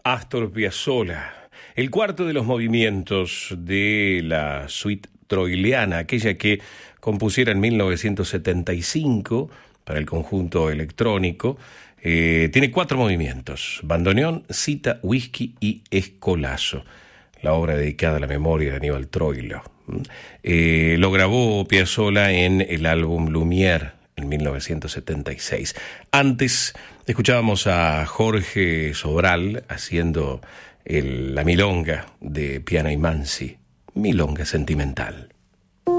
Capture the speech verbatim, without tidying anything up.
Astor Piazzolla, el cuarto de los movimientos de la suite troileana, aquella que compusiera en mil novecientos setenta y cinco para el conjunto electrónico. Eh, tiene cuatro movimientos: bandoneón, cita, whisky y escolazo. La obra dedicada a la memoria de Aníbal Troilo. Eh, lo grabó Piazzolla en el álbum Lumière en mil novecientos setenta y seis. Antes escuchábamos a Jorge Sobral haciendo el, la milonga de Piana y Mansi, milonga sentimental.